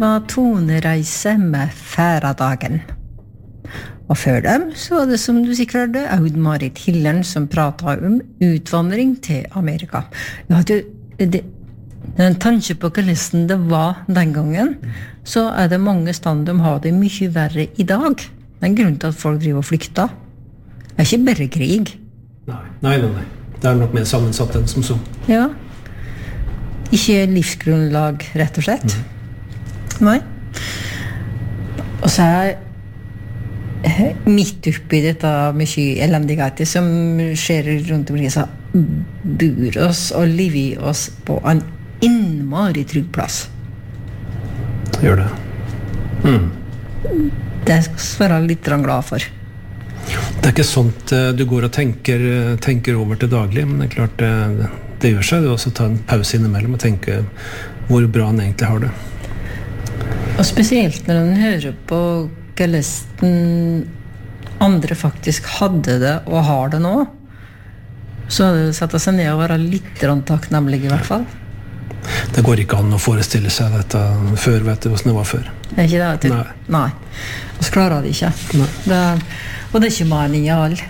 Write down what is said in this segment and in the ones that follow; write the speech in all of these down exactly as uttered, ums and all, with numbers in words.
var Tonereise med Færadagen. Og før dem så var det, som du sikkert hørte, Aud-Marit Hillern som pratet om utvandring til Amerika. Vi hadde jo det, en tanke på hvordan det var den gangen, så er det mange stand de har det mye verre i dag. Det er en grunn til at folk driver og flykter. Det er ikke bare krig. Nei, nei, nei, nei. Det er nok mer sammensatt enn som så. Ja. Ikke livsgrunnlag, rett og slett. Mm. Nei. Og så er midt oppi dette mye elendighet som skjer rundt omkring, så bor oss og lever oss på en innmari trygg plass. Gjør det. Mm. Det skal jeg være litt glad for. Det er ikke sånt du går og tenker, tenker over til daglig, men det er klart det, det gjør seg. Du også ta en pause innimellom og tenke hvor bra han egentlig har det. Og spesielt når han hører på hvordan andre faktisk hadde det og har det nå, så hadde det satt seg ned og være litt takknemlig i hvert fall. Det går ikke an å forestille seg dette før, vet du, hvordan det var før. Det er ikke det? Nei. Nei. Og så klarer det ikke. Nei. Det, og det er ikke mening i all.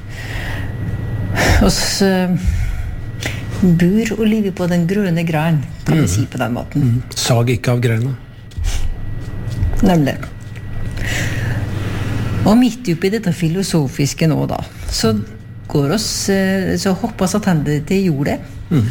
Og så bor og lever på den grønne grein, kan vi mm. si på den måten. Mm. Sag ikke av greina. Nemlig. Og midt oppi dette filosofiske nå da, så går oss, så hopper oss attende til jordet. Mm.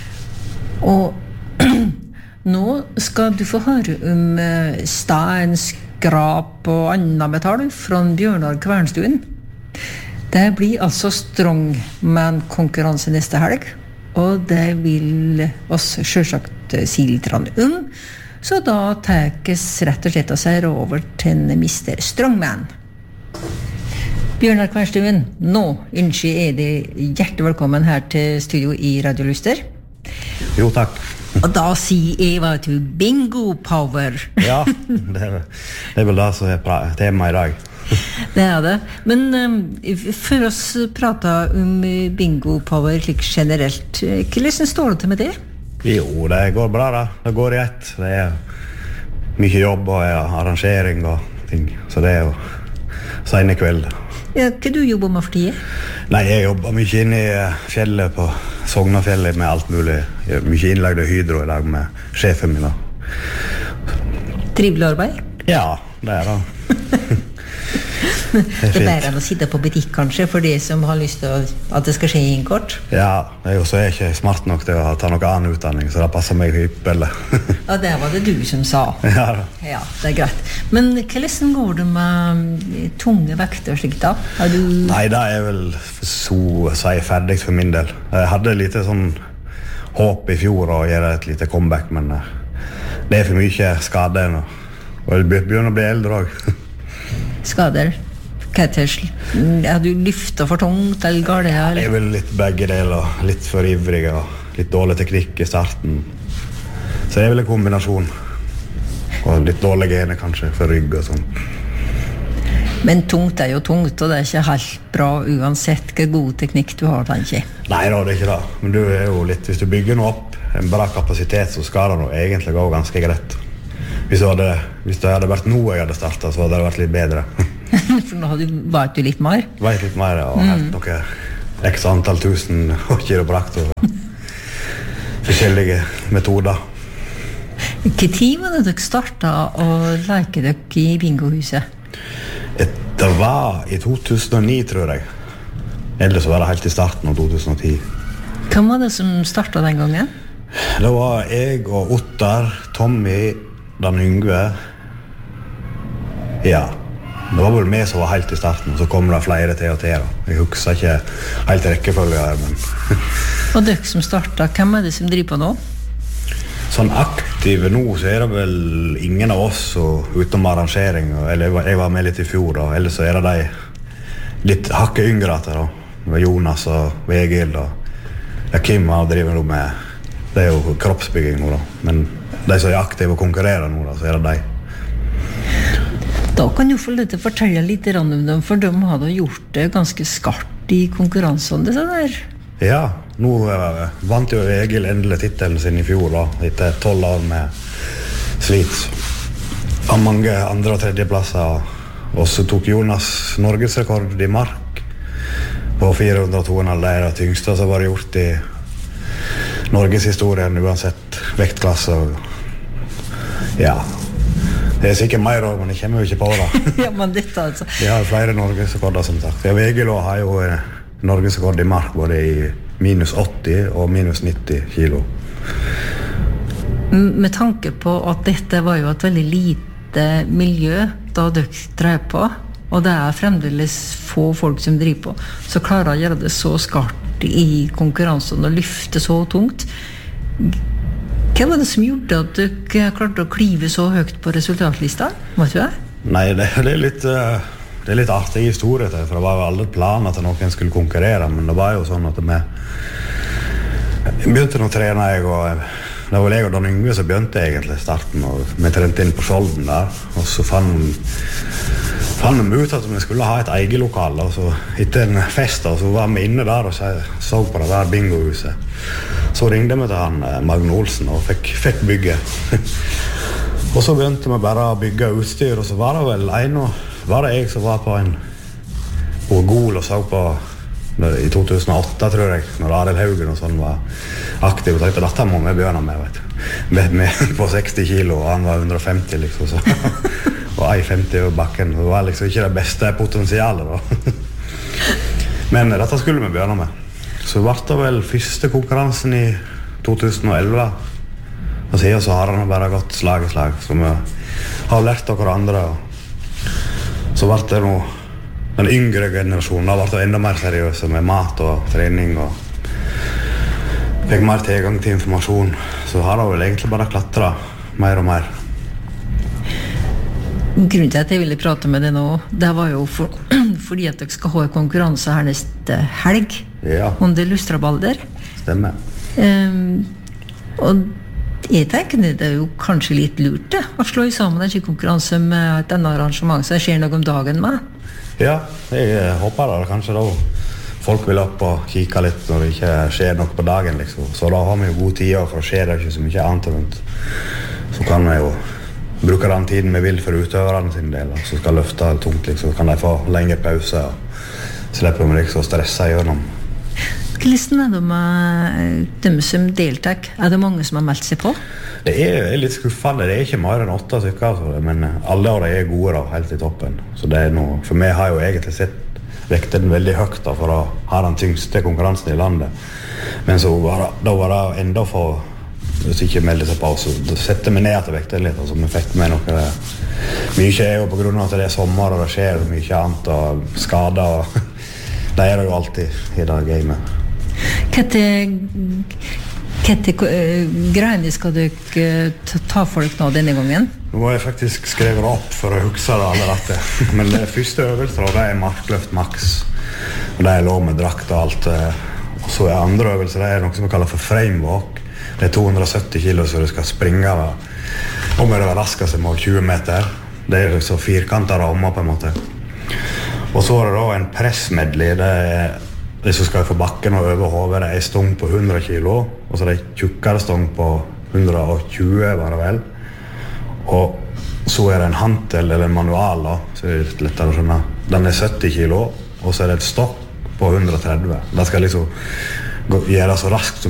Og nå skal du få høre om stein, skrap og annen metall fra Bjørnar Kvernstuen. Det blir altså strongman-konkurranse neste helg, og det vil oss selvsagt si litt om. Så da tekes rett og slett å seg over til mister Strongman. Bjørnar Kvernstuen, nå ønsker jeg deg hjertelig velkommen her til studio i Radio Luster. Jo, takk. Og da sier jeg hva til bingo power. Ja, det er, det er vel det som er tema i dag. Det er det. Men um, for oss prater om bingo power slik generelt, hvordan står det til med det? Jo, det går bra da. Det går i ett. Det er mye jobb og arrangering og ting. Så det er jo sene kveld. Ja, hva du jobber med for tiden? Nei, jeg jobber mye inne i fjellet på Sognafjellet med alt mulig. Jeg er mye innlagd i Hydro i dag med sjefen min. Trivelig arbeid? Ja, det er det. Det er bedre enn å sitte på butikk kanskje, for de som har lyst til at det skal skje i en kort. Ja, jeg også er ikke smart nok til å ta noen annen utdanning, så det passer meg hyppelig. Ja, det var det du som sa. Ja, da. Ja, det er greit. Men hvordan går det med tunge vekter slik da? Har du... Nei, det er vel så å si ferdig for min del. Jeg hadde litt sånn håp i fjor å gjøre et lite comeback, men det er for mye skade nå. Og jeg begynner å bli eldre også. Skader? Har du lyftet for tungt eller galt? Ja, det er vel litt begge deler. Litt for ivrig og litt dårlig teknikk i starten. Så det er vel en kombinasjon. Og litt dårlige gener kanskje for rygg og sånn. Men tungt er jo tungt, og det er ikke helt bra uansett hva god teknikk du har, tenker jeg. Nei da, det er ikke det. Men du er jo litt, hvis du bygger noe opp, en bra kapasitet, så skal det noe egentlig gå ganske greit. Hvis det hadde, hvis det hadde vært noe jeg hadde startet, så hadde det vært litt bedre. For nå hadde du vært du litt mer? Vært litt mer, ja. Og mm. helt noe ekstra antall tusen og kiropraktor. Forskjellige metoder. Hva tid var det dere startet å leke dere i bingohuset? Det var i to tusen og ni, tror jeg. Ellers var det helt i starten av to tusen og ti. Hvem var det som startet den gangen? Det var jeg og Ottar, Tommy, Dan Yngve. Ja, det var vel meg som var helt i starten, og så kom det flere til og til. Jeg husker ikke helt rekkefølge her, men... Og dere som startet, hvem er det som driver på nå? Sånn aktive nå, så er det vel ingen av oss og utenom arrangering, eller jeg var med litt i fjor, og ellers så er det de litt hakke yngre etter, da. Det var Jonas og Egil, og ja, Kim har driver nå med, det er jo kroppsbygging nå da, men de som er aktive og konkurrerer nå da, så er det de. Da kan du få litt å fortelle litt om dem, for de hadde gjort det ganske skarpt i konkurransen, det sånn der. Ja, nå uh, vant jo Egil endelig titelen sin i fjor da, etter tolv år med slit. av mange andre- og tredjeplasser. Og så tok Jonas Norgesrekord i mark på fire hundre og to komma fem. Det er det tyngste som var gjort i Norges historien, uansett vektklasse. Ja, det er sikkert mer også, men jeg kommer jo ikke på det. Ja, men dette altså. Vi har flere Norgesrekorder, som sagt. Ja, Vegelå har jo Norgesrekord i mark både i minus åtti og minus nitti kilo. Med tanke på at dette var jo et veldig lite miljø da dere drev på, og det er fremdeles få folk som driver på, så klarer å gjøre det så skarpt i konkurransen og lyfte så tungt. Hva var det som gjorde at dere klarte å klive så høyt på resultatlista? Vet du det? Nei, det, det er litt det er litt artig historie til, for det var jo aldri planen at noen skulle konkurrere, men det var jo sånn at vi begynte å trene, jeg og det var jeg og Dan Yngve som begynte egentlig starten, og vi trente inn på Skjolden der, og så fant fant vi ut at vi skulle ha et eget lokal, og så etter en fest, og så var vi inne der og så, så på det der bingohuset. Så ringte vi til han Magne Olsen og fikk, fikk bygge. Og så begynte vi bare å bygge utstyr, og så var det vel en, og var det jeg som var på en på Gol og så på i to tusen og åtte, tror jeg, når Arild Haugen og sånn var aktiv, og tenkte, dette må vi begynne med, vet du. Med, med på seksti kilo, og han var hundre og femti, liksom, så. Og en femti over bakken. Det var liksom ikke det beste potensialet, da. Men dette skulle vi begynne med. Så ble det vel første konkurransen i to tusen og elleve, og siden så har han bare gått slag i slag, så vi har lært av hverandre, og så ble det noe den yngre generasjonen har vært enda mer seriøse med mat og trening og fikk mer tilgang til informasjon, så har det vel egentlig bare klatret mer og mer. Grunnen til at jeg ville prate med deg nå, det var jo for, fordi at dere skal ha en konkurranse her neste helg, ja. Under Lustrabalder. Stemmer. Um, og jeg tenker det er jo kanskje litt lurt det, å slå sammen en konkurranse med et annet arrangement, så det skjer noe om dagen med. Ja, jeg håper det kanskje da folk vil opp og kikke litt når det ikke skjer noe på dagen, liksom. Så da har vi jo god tid, for det skjer ikke så mye annet rundt. Så kan vi jo bruke den tiden vi vil for utøverne sin del, så skal løfte tungt, liksom. Så kan de få lengre pause og slippe med liksom å stresse gjennom. Hvordan er det med dem som deltar? Er det mange som har meldt seg på? Det er litt skuffende, det er ikke mer enn åtte stykker, altså. Men alle av de er gode da, helt i toppen. Så det er noe, for meg har jo egentlig sett vekten veldig høyt da, for å ha den tyngste konkurransen i landet. Men så var det, da var det enda for, hvis ikke meldte seg på, så setter vi ned til vekten litt, altså vi fikk med noe. Mye er jo på grunn av at det er sommer og det skjer mye annet og skader, og det er det jo alltid i det gamet. Hva til greiene skal dere ta folk nå denne gangen? Nå må jeg faktisk skrive det opp for å huske det alle dette. Men det første øvelser, det er markløft maks. Og det er lov med drakt og alt. Og så er andre øvelser, det er noe som vi kaller for framewalk. Det er to hundre og sytti kilo, så du skal springe om det var raskest mål tjue meter. Det er så firkantet rammer på en måte. Og så er det da en pressmedley. Det er det som skal få bakken og over hodet. Det er en stong på hundre kilo, og så er det en tjukkere stong på hundre og tjue, var det vel. Og så er det en hantel eller en manual, da, så er det litt lettere å skjønne. Den er sytti kilo, og så er det et stokk på hundre og tretti. Det skal liksom gjøre så raskt som